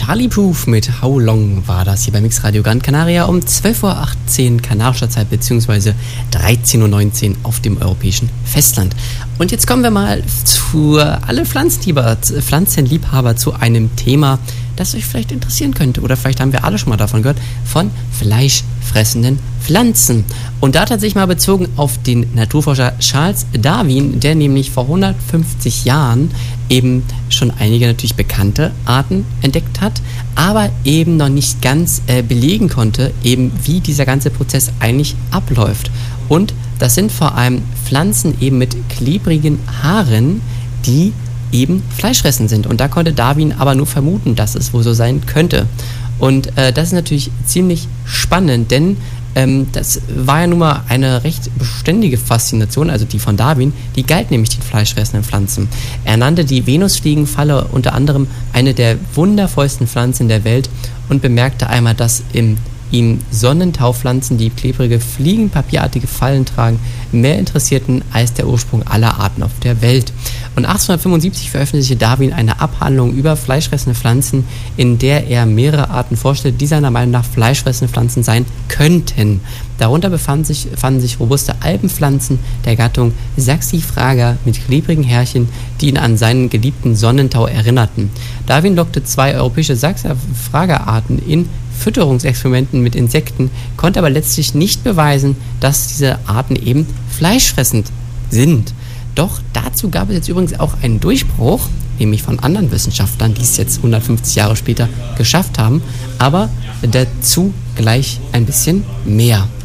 Charlie Puth mit How Long war das hier bei Mixradio Gran Canaria um 12.18 Uhr kanarischer Zeit bzw. 13.19 Uhr auf dem europäischen Festland. Und jetzt kommen wir mal zu alle Pflanzenliebhaber zu einem Thema, das euch vielleicht interessieren könnte. Oder vielleicht haben wir alle schon mal davon gehört, von fleischfressenden Pflanzen. Und da tatsächlich mal bezogen auf den Naturforscher Charles Darwin, der nämlich vor 150 Jahren eben schon einige natürlich bekannte Arten entdeckt hat, aber eben noch nicht ganz belegen konnte, eben wie dieser ganze Prozess eigentlich abläuft. Und das sind vor allem Pflanzen eben mit klebrigen Haaren, die eben fleischfressend sind. Und da konnte Darwin aber nur vermuten, dass es wohl so sein könnte. Und das ist natürlich ziemlich spannend, denn das war ja nun mal eine recht beständige Faszination, also die von Darwin, die galt nämlich den fleischfressenden Pflanzen. Er nannte die Venusfliegenfalle unter anderem eine der wundervollsten Pflanzen der Welt und bemerkte einmal, dass ihm Sonnentaupflanzen, die klebrige, fliegenpapierartige Fallen tragen, mehr interessierten als der Ursprung aller Arten auf der Welt. Und 1875 veröffentlichte Darwin eine Abhandlung über fleischfressende Pflanzen, in der er mehrere Arten vorstellt, die seiner Meinung nach fleischfressende Pflanzen sein könnten. Darunter fanden sich robuste Alpenpflanzen der Gattung Saxifraga mit klebrigen Härchen, die ihn an seinen geliebten Sonnentau erinnerten. Darwin lockte 2 europäische Saxifraga-Arten in Fütterungsexperimenten mit Insekten, konnte aber letztlich nicht beweisen, dass diese Arten eben fleischfressend sind. Doch dazu gab es jetzt übrigens auch einen Durchbruch, nämlich von anderen Wissenschaftlern, die es jetzt 150 Jahre später geschafft haben, aber dazu gleich ein bisschen mehr.